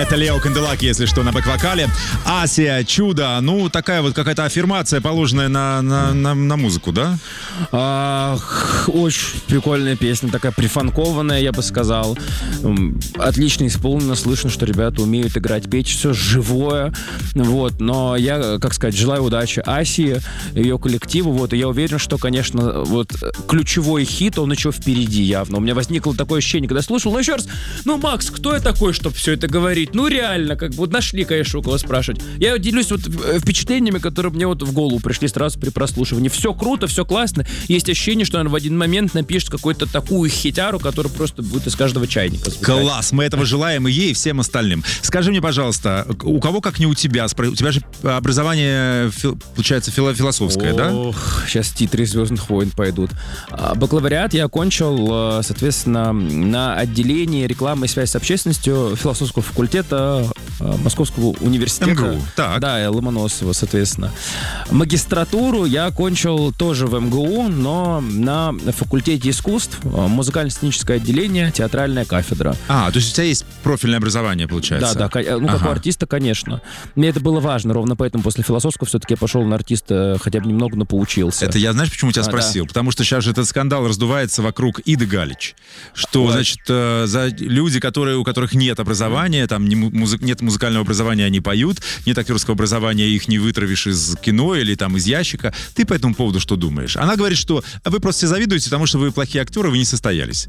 Это Лео Канделаки, если что, на бэк-вокале. Асия, чудо. Ну, такая вот какая-то аффирмация, положенная на музыку, да? Очень прикольная песня, такая прифанкованная, я бы сказал. Отлично исполнена, слышно, что ребята умеют играть, петь, все живое. Вот, но я, как сказать, желаю удачи Асии, ее коллективу. Вот, и я уверен, что, конечно, вот ключевой хит, он еще впереди явно. У меня возникло такое ощущение, когда слушал. Ну, еще раз, Макс, кто я такой, чтобы все это говорить? Ну, реально, как бы, вот нашли, конечно, у кого спрашивать. Я делюсь вот впечатлениями, которые мне вот в голову пришли сразу при прослушивании. Все круто, все классно. Есть ощущение, что он в один момент напишет какую-то такую хитяру, которая просто будет из каждого чайника звучать. Класс, мы этого желаем и ей, и всем остальным. Скажи мне, пожалуйста, у кого, как не у тебя? У тебя же образование, получается, философское, да? Сейчас титры «Звездных войн» пойдут. Бакалавриат я окончил, соответственно, на отделении рекламы и связи с общественностью философского факультета Московского университета. МГУ, так. Да, Ломоносова, соответственно. Магистратуру я окончил тоже в МГУ, но на факультете искусств, музыкально-сценическое отделение, театральная кафедра. То есть у тебя есть профильное образование, получается? Да, как у артиста, конечно. Мне это было важно, ровно поэтому после философского все-таки я пошел на артиста хотя бы немного, но поучился. Это я, знаешь, почему тебя спросил? Да. Потому что сейчас же этот скандал раздувается вокруг Иды Галич. Что, значит, люди, у которых нет образования, там нет музыкального образования, они поют, нет актерского образования, их не вытравишь из кино или там из ящика. Ты по этому поводу что думаешь? Она говорит, что вы просто все завидуете, потому что вы плохие актеры, вы не состоялись.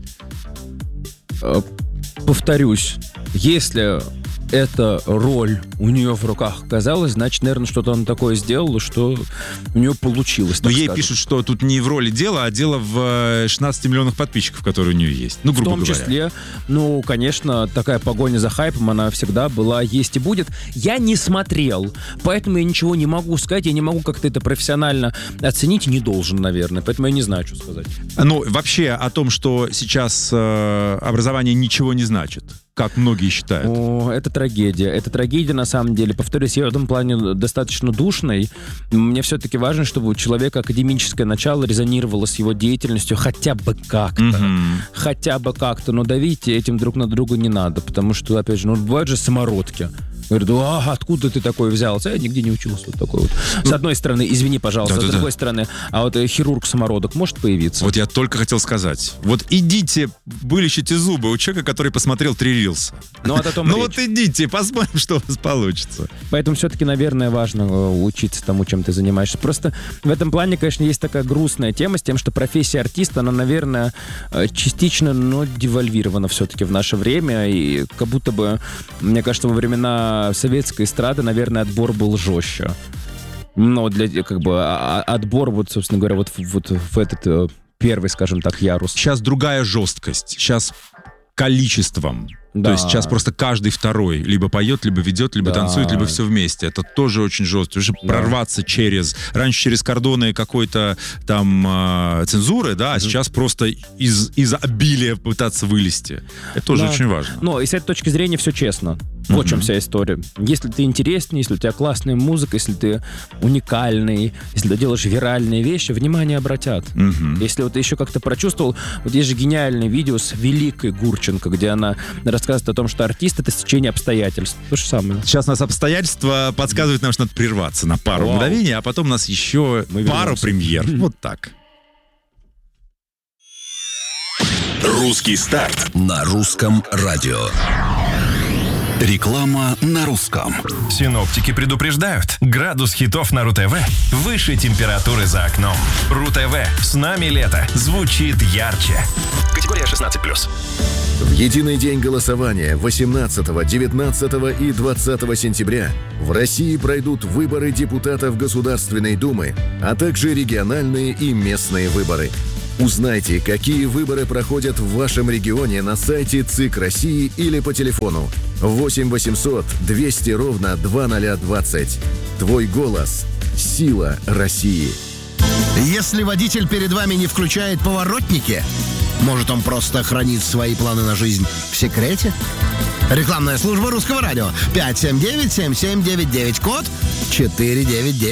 Повторюсь, если эта роль у нее в руках оказалась, значит, наверное, что-то она такое сделала, что у нее получилось. Но ей пишут, что тут не в роли дело, а дело в 16 миллионах подписчиков, которые у нее есть. Ну, грубо говоря. В том числе, конечно, такая погоня за хайпом, она всегда была, есть и будет. Я не смотрел, поэтому я ничего не могу сказать, я не могу как-то это профессионально оценить, не должен, наверное, поэтому я не знаю, что сказать. Вообще о том, что сейчас образование ничего не значит, как многие считают. Это трагедия. Это трагедия, на самом деле. Повторюсь, я в этом плане достаточно душный. Мне все-таки важно, чтобы у человека академическое начало резонировало с его деятельностью хотя бы как-то. Хотя бы как-то. Но давить этим друг на друга не надо. Потому что, опять же, бывают же самородки. Говорит, откуда ты такой взялся? Я нигде не учился. Вот такой вот. С одной стороны, извини, пожалуйста, с другой стороны, хирург-самородок может появиться? Вот я только хотел сказать. Вот идите, вылечите зубы у человека, который посмотрел 3 рилса. Вот идите, посмотрим, что у вас получится. Поэтому все-таки, наверное, важно учиться тому, чем ты занимаешься. Просто в этом плане, конечно, есть такая грустная тема с тем, что профессия артиста, она, наверное, частично, но девальвирована все-таки в наше время. И как будто бы, мне кажется, во времена советской эстрады, наверное, отбор был жестче. Но отбор, собственно говоря, в этот первый, скажем так, ярус. Сейчас другая жесткость. Сейчас количеством. Да. То есть сейчас просто каждый второй либо поет, либо ведет, либо танцует, либо все вместе. Это тоже очень жестко. Уже прорваться раньше через кордоны какой-то там цензуры, а сейчас просто из обилия пытаться вылезти. Это тоже очень важно. Но и с этой точки зрения все честно. Вот в чем вся история. Если ты интересный, если у тебя классная музыка, если ты уникальный, если ты делаешь виральные вещи, внимание обратят. Если ты еще как-то прочувствовал, есть же гениальное видео с Великой Гурченко, где она рассказывает о том, что артист — это стечение обстоятельств. То же самое. Сейчас у нас обстоятельства подсказывают нам, что надо прерваться на пару мгновений, а потом у нас еще пару премьер. Вот так. Русский старт на русском радио. Реклама на русском. Синоптики предупреждают. Градус хитов на РУ-ТВ выше температуры за окном. РУ-ТВ. С нами лето. Звучит ярче. Категория 16+. В единый день голосования 18, 19 и 20 сентября в России пройдут выборы депутатов Государственной Думы, а также региональные и местные выборы. Узнайте, какие выборы проходят в вашем регионе на сайте ЦИК России или по телефону 8 800 200 ровно 2020. Твой голос – сила России. Если водитель перед вами не включает поворотники, может, он просто хранит свои планы на жизнь в секрете? Рекламная служба Русского радио. 579-7799, код 499.